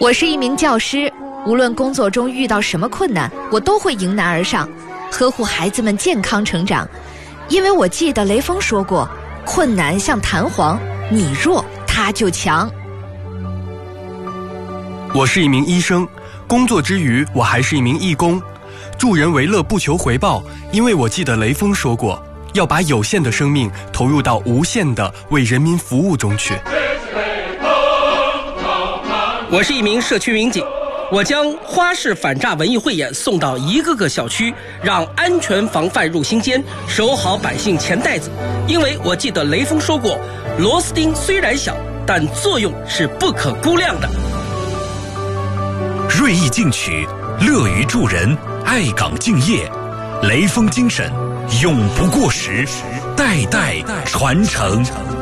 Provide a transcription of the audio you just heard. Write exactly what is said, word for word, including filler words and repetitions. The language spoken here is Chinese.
我是一名教师，无论工作中遇到什么困难，我都会迎难而上，呵护孩子们健康成长。因为我记得雷锋说过，困难像弹簧，你弱他就强。 我是一名医生，工作之余我还是一名义工，助人为乐不求回报，因为我记得雷锋说过，要把有限的生命投入到无限的为人民服务中去。 我是一名社区民警，我将花式反诈文艺汇演送到一个个小区，让安全防范入心间，守好百姓钱袋子。因为我记得雷锋说过，螺丝钉虽然小，但作用是不可估量的。 锐意进取，乐于助人，爱岗敬业，雷锋精神永不过时，代代传承。